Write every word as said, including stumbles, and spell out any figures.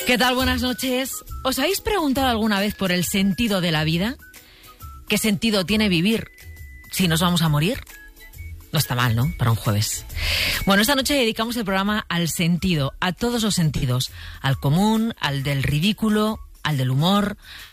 ¿Qué tal? Buenas noches. ¿Os habéis preguntado alguna vez por el sentido de la vida? ¿Qué sentido tiene vivir si nos vamos a morir? No está mal, ¿no? Para un jueves. Bueno, esta noche dedicamos el programa al sentido, a todos los sentidos. Al común, al del ridículo, al del humor,